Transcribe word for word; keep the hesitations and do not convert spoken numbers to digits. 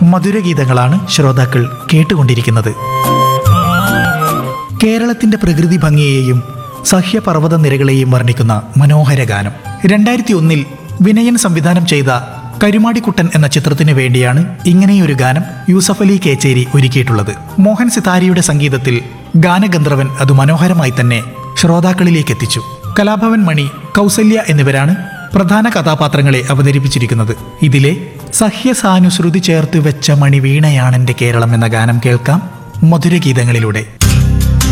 മധുരഗീതങ്ങളാണ് ശ്രോതാക്കൾ കേട്ടുകൊണ്ടിരിക്കുന്നത്. കേരളത്തിന്റെ പ്രകൃതി ഭംഗിയെയും സഹ്യപർവ്വത നിരകളെയും വർണ്ണിക്കുന്ന മനോഹര ഗാനം. രണ്ടായിരത്തി ഒന്നിൽ വിനയൻ സംവിധാനം ചെയ്ത കരുമാടിക്കുട്ടൻ എന്ന ചിത്രത്തിനു വേണ്ടിയാണ് ഇങ്ങനെയൊരു ഗാനം യൂസഫ് അലി കേച്ചേരി ഒരുക്കിയിട്ടുള്ളത്. മോഹൻ സിതാരിയുടെ സംഗീതത്തിൽ ഗാനഗന്ധർവൻ അത് മനോഹരമായി തന്നെ ശ്രോതാക്കളിലേക്ക് എത്തിച്ചു. കലാഭവൻ മണി, കൗസല്യ എന്നിവരാണ് പ്രധാന കഥാപാത്രങ്ങളെ അവതരിപ്പിച്ചിരിക്കുന്നത്. ഇതിലെ സഹ്യസാനുശ്രുതി ചേർത്ത് വെച്ച മണിവീണയാണെന്റെ കേരളം എന്ന ഗാനം കേൾക്കാം മധുരഗീതങ്ങളിലൂടെ.